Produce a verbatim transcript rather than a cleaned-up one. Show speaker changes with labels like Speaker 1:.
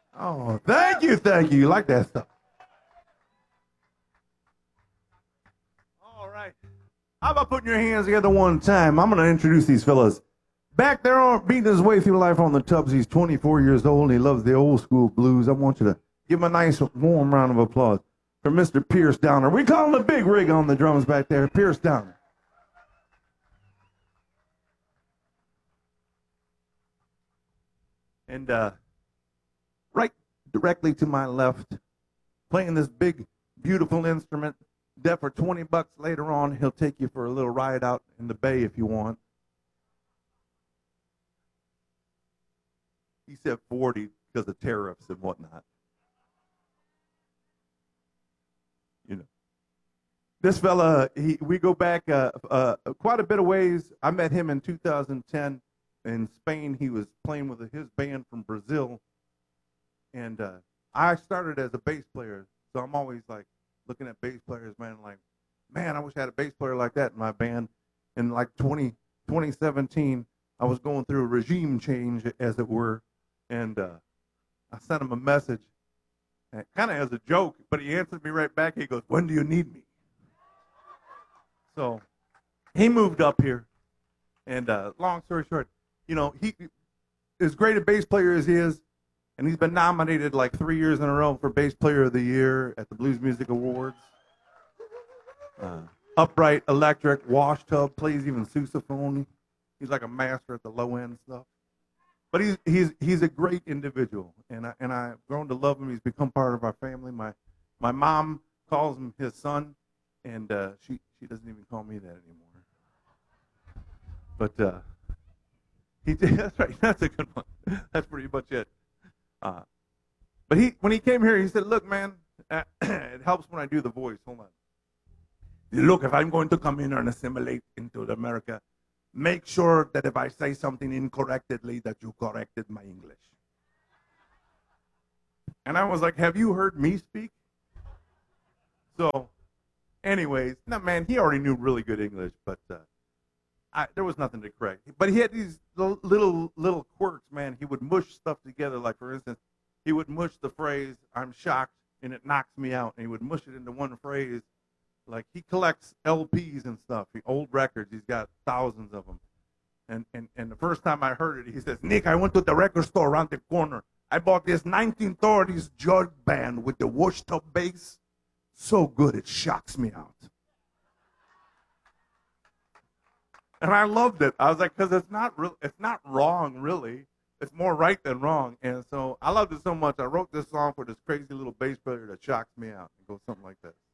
Speaker 1: Oh, thank you, thank you. You like that stuff. All right. How about putting your hands together one time? I'm going to introduce these fellas. Back there on beating his way through life on the tubs, he's twenty-four years old and he loves the old school blues. I want you to give him a nice warm round of applause for Mister Pierce Downer. We call him the big rig on the drums back there, Pierce Downer. And uh, right directly to my left, playing this big, beautiful instrument, that for twenty bucks later on, he'll take you for a little ride out in the bay if you want. He said forty because of tariffs and whatnot. You know, this fella, he, we go back uh, uh, quite a bit of ways. I met him in two thousand ten in Spain. He was playing with his band from Brazil, and uh, I started as a bass player, so I'm always like looking at bass players, man, like, man, I wish I had a bass player like that in my band. In like twenty, twenty seventeen, I was going through a regime change, as it were, and uh, I sent him a message, kind of as a joke, but he answered me right back. He goes, "When do you need me?" So he moved up here, and uh, long story short, you know, he, as great a bass player as he is, and he's been nominated like three years in a row for Bass Player of the Year at the Blues Music Awards. Uh, upright, electric, wash tub, plays even sousaphone. He's like a master at the low end stuff. But he's he's he's a great individual, and I and I've grown to love him. He's become part of our family. My my mom calls him his son, and uh, she she doesn't even call me that anymore. But uh, he did. That's right. That's a good one. That's pretty much it. Uh, but he when he came here, he said, "Look, man, uh, it helps when I do the voice. Hold on. Look, if I'm going to come in and assimilate into America, make sure that if I say something incorrectly, that you corrected my English." And I was like, "Have you heard me speak?" So, anyways, no, man, he already knew really good English, but uh, I, there was nothing to correct. But he had these little little quirks, man. He would mush stuff together. Like, for instance, he would mush the phrase, "I'm shocked," and it knocks me out. And he would mush it into one phrase. Like, he collects L Ps and stuff, old records. He's got thousands of them. And, and and the first time I heard it, he says, "Nick, I went to the record store around the corner. I bought this nineteen thirties jug band with the washed up bass. So good, it shocks me out." And I loved it. I was like, because it's not real, it's not wrong, really. It's more right than wrong. And so I loved it so much. I wrote this song for this crazy little bass player that shocks me out. It goes something like this.